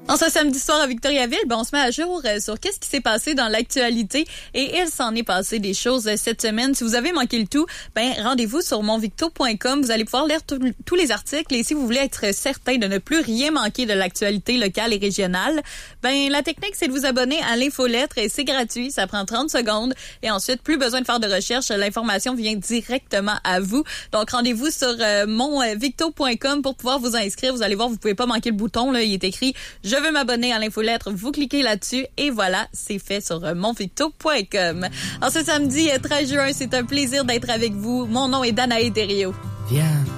En ce samedi soir à Victoriaville, on se met à jour sur qu'est-ce qui s'est passé dans l'actualité et il s'en est passé des choses cette semaine. Si vous avez manqué le tout, rendez-vous sur monvicto.com. Vous allez pouvoir lire tous les articles et si vous voulez être certain de ne plus rien manquer de l'actualité locale et régionale, la technique, c'est de vous abonner à l'infolettre et c'est gratuit. Ça prend 30 secondes et ensuite, plus besoin de faire de recherche. L'information vient directement à vous. Donc, rendez-vous sur monvicto.com pour pouvoir vous inscrire. Vous allez voir, vous pouvez pas manquer le bouton. Là, il est écrit « Je veux m'abonner à l'infolettre ». Vous cliquez là-dessus et voilà, c'est fait sur monvicto.com. En ce samedi 13 juin, c'est un plaisir d'être avec vous. Mon nom est Danae Thériault. Viens.